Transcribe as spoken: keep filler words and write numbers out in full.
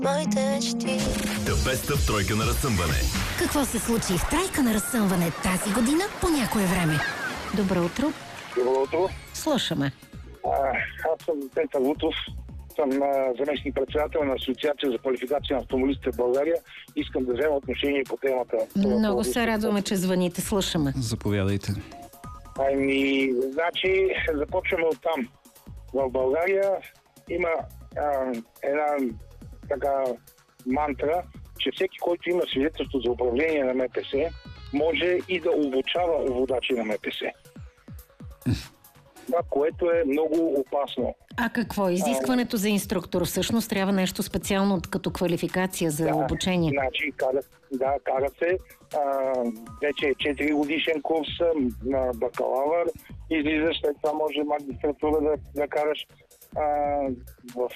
моите мечти. The Best of тройка на разсъмване. Какво се случи в тройка на разсъмване тази година по някое време? Добро утро. Добро утро. Слушаме. А, аз съм Петър Лутов. Съм заместник председател на Асоциация за квалификация на автомобилистите в България. Искам да взема отношение по темата. Много се радваме, че звъните. Слушаме. Заповядайте. Ами, значи, започваме от там. В България има а, една така мантра, че всеки, който има свидетелство за управление на МПС, може и да обучава водачи на МПС. Това, което е много опасно. А какво? Изискването за инструктор всъщност трябва нещо специално като квалификация за да, обучение? Значи, кара, да, кара се. А, вече е четири годишен курс на бакалавър. Излизаш, след това може магистратура да, да караш. А, в